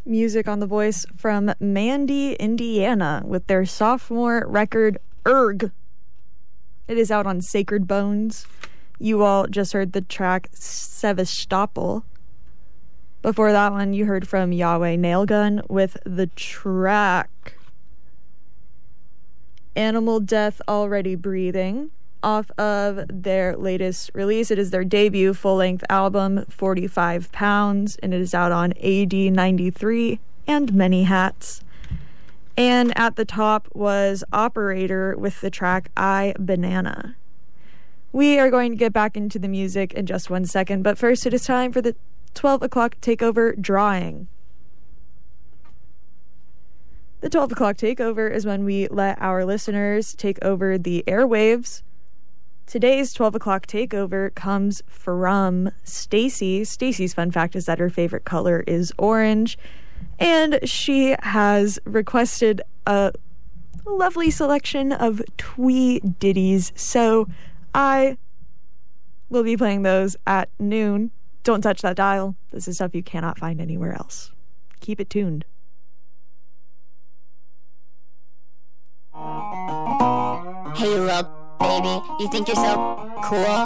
Music on The Voice from Mandy, Indiana, with their sophomore record, Erg. It is out on Sacred Bones. You all just heard the track Sevastopol. Before that one, you heard from Yahweh Nailgun with the track Animal Death Already Breathing, off of their latest release. It is their debut full-length album, 45 Pounds, and it is out on AD 93 and Many Hats. And at the top was Operator with the track I Banana. We are going to get back into the music in just 1 second, but first it is time for the 12 o'clock takeover drawing. The 12 o'clock takeover is when we let our listeners take over the airwaves. Today's 12 o'clock takeover comes from Stacy. Stacy's fun fact is that her favorite color is orange, and she has requested a lovely selection of twee ditties, so I will be playing those at noon. Don't touch that dial. This is stuff you cannot find anywhere else. Keep it tuned. Hey, look, baby, you think you're so cool?